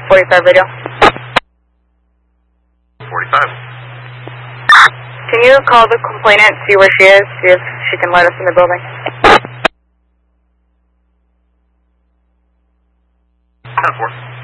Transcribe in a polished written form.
45 radio. 45. Can you call the complainant, see where she is, see if she can let us in the building? 10-4.